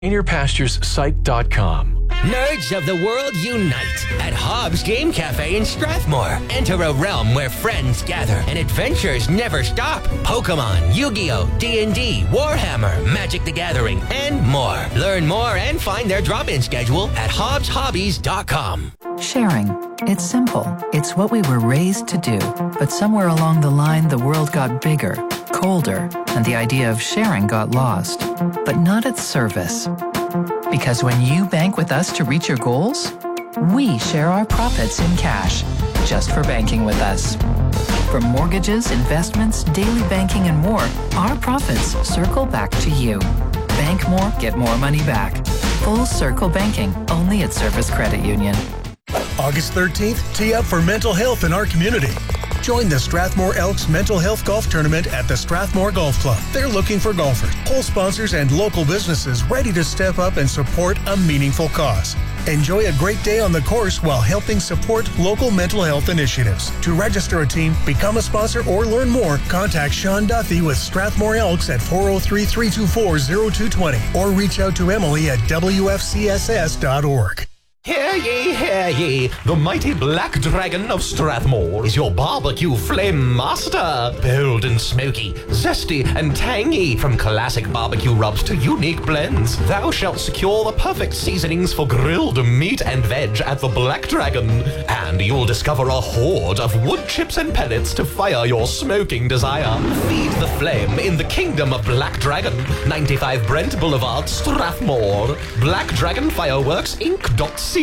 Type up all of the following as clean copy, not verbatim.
GreenerPasturesPsych.com. Nerds of the world unite at Hobbs Game Cafe in Strathmore. Enter a realm where friends gather and adventures never stop. Pokemon, Yu-Gi-Oh!, D&D, Warhammer, Magic the Gathering, and more. Learn more and find their drop-in schedule at hobbshobbies.com. Sharing. It's simple. It's what we were raised to do. But somewhere along the line, the world got bigger, colder, and the idea of sharing got lost. But not at Service. Because when you bank with us to reach your goals, we share our profits in cash, just for banking with us. From mortgages, investments, daily banking, and more, our profits circle back to you. Bank more, get more money back. Full Circle Banking, only at Service Credit Union. August 13th, tee up for mental health in our community. Join the Strathmore Elks Mental Health Golf Tournament at the Strathmore Golf Club. They're looking for golfers, hole sponsors, and local businesses ready to step up and support a meaningful cause. Enjoy a great day on the course while helping support local mental health initiatives. To register a team, become a sponsor, or learn more, contact Sean Duffy with Strathmore Elks at 403-324-0220 or reach out to Emily at wfcss.org. Hear ye, hear ye, the mighty Black Dragon of Strathmore is your barbecue flame master. Bold and smoky, zesty and tangy, from classic barbecue rubs to unique blends, thou shalt secure the perfect seasonings for grilled meat and veg at the Black Dragon. And you'll discover a horde of wood chips and pellets to fire your smoking desire. Feed the flame in the kingdom of Black Dragon, 95 Brent Boulevard, Strathmore. BlackDragonFireworksInc.ca.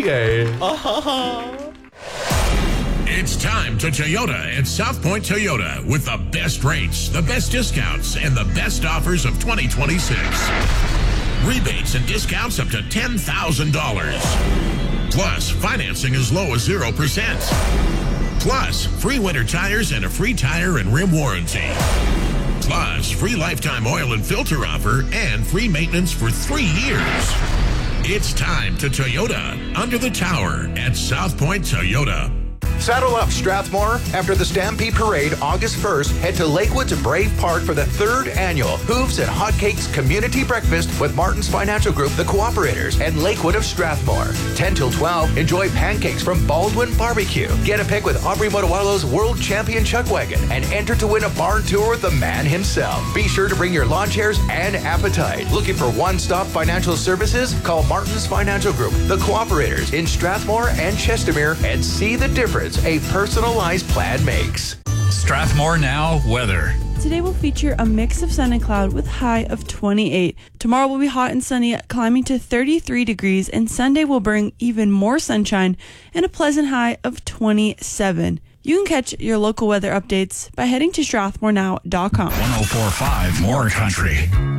It's time to Toyota at South Point Toyota with the best rates, the best discounts, and the best offers of 2026. Rebates and discounts up to $10,000. Plus, financing as low as 0%. Plus, free winter tires and a free tire and rim warranty. Plus, free lifetime oil and filter offer and free maintenance for 3 years. It's time to Toyota under the tower at South Point Toyota. Saddle up, Strathmore. After the Stampede Parade, August 1st, head to Lakewood's Brave Park for the 3rd annual Hooves and Hotcakes Community Breakfast with Martin's Financial Group, the Cooperators, and Lakewood of Strathmore. 10 till 12, enjoy pancakes from Baldwin Barbecue. Get a pic with Aubrey Motowalo's World Champion Chuck Wagon and enter to win a barn tour with the man himself. Be sure to bring your lawn chairs and appetite. Looking for one-stop financial services? Call Martin's Financial Group, the Cooperators in Strathmore and Chestermere, and see the difference a personalized plan makes. Strathmore Now weather. Today will feature a mix of sun and cloud with high of 28. Tomorrow will be hot and sunny, climbing to 33 degrees, and Sunday will bring even more sunshine and a pleasant high of 27. You can catch your local weather updates by heading to strathmorenow.com. 104.5 More Country.